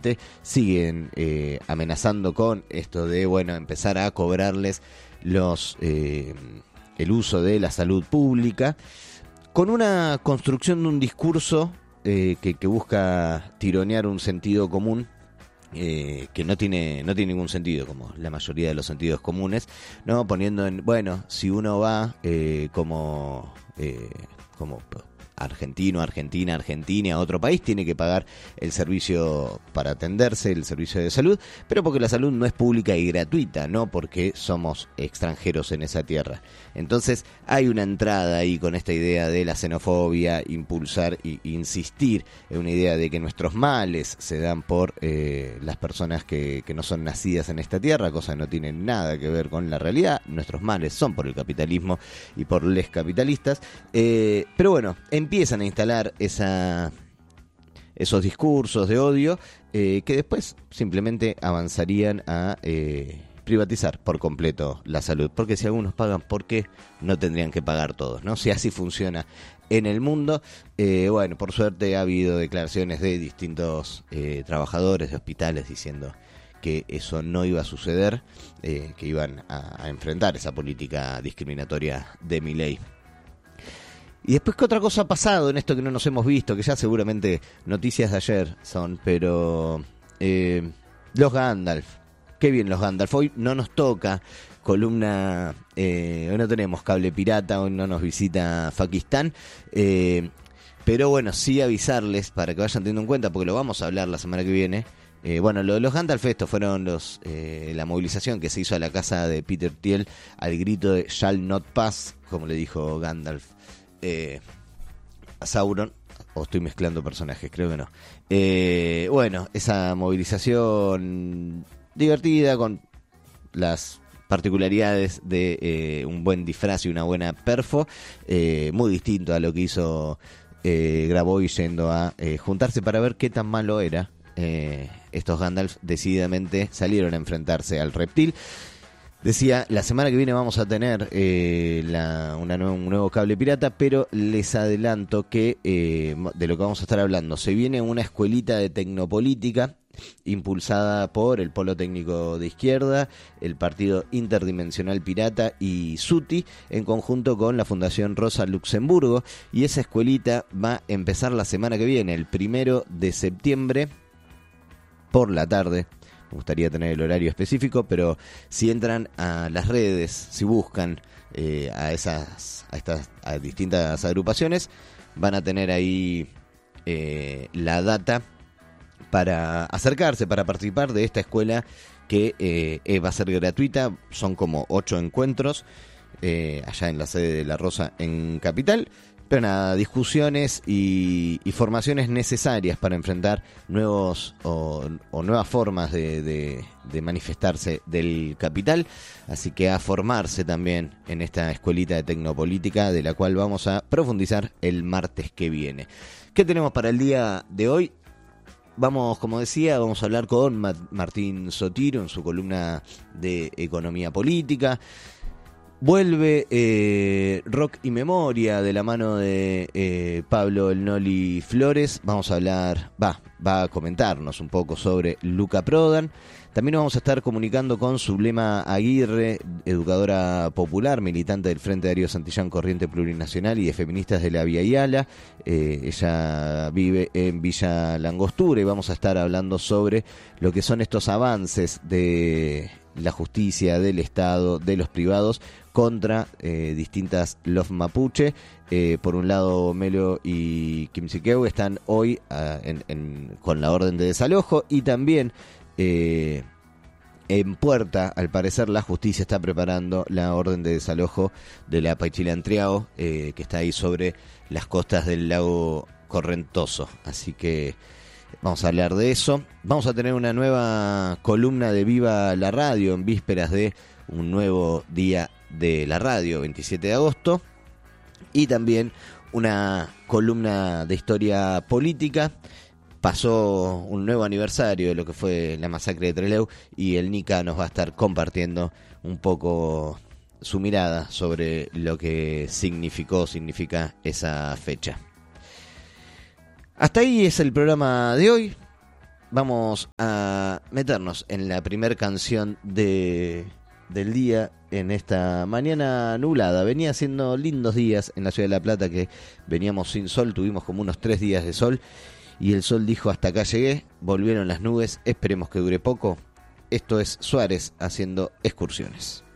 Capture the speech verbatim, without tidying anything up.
lamentablemente siguen eh, amenazando con esto de, bueno, empezar a cobrarles los eh, el uso de la salud pública, con una construcción de un discurso eh, que, que busca tironear un sentido común eh, que no tiene no tiene ningún sentido, como la mayoría de los sentidos comunes, no poniendo en, bueno, si uno va eh, como eh, como argentino, argentina, argentina a otro país, tiene que pagar el servicio para atenderse, el servicio de salud, pero porque la salud no es pública y gratuita, no porque somos extranjeros en esa tierra. Entonces hay una entrada ahí con esta idea de la xenofobia, impulsar e insistir en una idea de que nuestros males se dan por eh, las personas que, que no son nacidas en esta tierra, cosa que no tiene nada que ver con la realidad. Nuestros males son por el capitalismo y por les capitalistas, eh, pero bueno, empiezan a instalar esa, esos discursos de odio eh, que después simplemente avanzarían a eh, privatizar por completo la salud. Porque si algunos pagan, ¿por qué no tendrían que pagar todos, ¿no? Si así funciona en el mundo. Eh, bueno, por suerte ha habido declaraciones de distintos eh, trabajadores de hospitales diciendo que eso no iba a suceder, eh, que iban a, a enfrentar esa política discriminatoria de Milei. Y después, ¿qué otra cosa ha pasado en esto que no nos hemos visto? Que ya seguramente noticias de ayer son, pero eh, los Gandalf. Qué bien los Gandalf. Hoy no nos toca columna, eh, hoy no tenemos cable pirata, hoy no nos visita Fakistán. Eh, pero bueno, sí avisarles para que vayan teniendo en cuenta, porque lo vamos a hablar la semana que viene. Eh, bueno, lo de los Gandalf, estos fueron los eh, la movilización que se hizo a la casa de Peter Thiel al grito de "Shall not pass", como le dijo Gandalf Eh, a Sauron, o estoy mezclando personajes, creo que no. Eh, bueno, esa movilización divertida con las particularidades de eh, un buen disfraz y una buena perfo, eh, muy distinto a lo que hizo eh, Grabois yendo a eh, juntarse para ver qué tan malo era. Eh, estos Gandalf decididamente salieron a enfrentarse al reptil. Decía, la semana que viene vamos a tener eh, la, una nueva, un nuevo cable pirata, pero les adelanto que eh, de lo que vamos a estar hablando, se viene una escuelita de tecnopolítica impulsada por el Polo Técnico de Izquierda, el Partido Interdimensional Pirata y SUTI, en conjunto con la Fundación Rosa Luxemburgo, y esa escuelita va a empezar la semana que viene, el primero de septiembre, por la tarde. Me gustaría tener el horario específico, pero si entran a las redes, si buscan eh, a esas a estas a distintas agrupaciones, van a tener ahí eh, la data para acercarse, para participar de esta escuela que eh, va a ser gratuita. Son como ocho encuentros eh, allá en la sede de La Rosa en Capital. Pero nada, discusiones y, y formaciones necesarias para enfrentar nuevos o, o nuevas formas de, de, de manifestarse del capital. Así que a formarse también en esta escuelita de tecnopolítica, de la cual vamos a profundizar el martes que viene. ¿Qué tenemos para el día de hoy? Vamos, como decía, vamos a hablar con Martín Sotiro en su columna de Economía Política. Vuelve eh, Rock y Memoria de la mano de eh, Pablo El Noli Flores. Vamos a hablar, va, va a comentarnos un poco sobre Luca Prodan. También nos vamos a estar comunicando con Zulema Aguirre, educadora popular, militante del Frente Darío Santillán Corriente Plurinacional y de Feministas de la Vía Yala. Eh, ella vive en Villa Langostura y vamos a estar hablando sobre lo que son estos avances de la justicia, del Estado, de los privados contra eh, distintas los mapuche. Eh, por un lado, Melo y Quimsiqueu están hoy uh, en, en, con la orden de desalojo, y también eh, en puerta, al parecer, la justicia está preparando la orden de desalojo de la Paichilantriao, eh, que está ahí sobre las costas del lago Correntoso. Así que vamos a hablar de eso. Vamos a tener una nueva columna de Viva la Radio en vísperas de un nuevo día de la radio, veintisiete de agosto. Y también una columna de historia política. Pasó un nuevo aniversario de lo que fue la masacre de Trelew, y el Nica nos va a estar compartiendo un poco su mirada sobre lo que significó, significa esa fecha. Hasta ahí es el programa de hoy. vamos a meternos en la primer canción de, del día en esta mañana nublada. Venía siendo lindos días en la ciudad de La Plata, que veníamos sin sol, tuvimos como unos tres días de sol y el sol dijo hasta acá llegué, volvieron las nubes, esperemos que dure poco. Esto es Suárez haciendo Excursiones.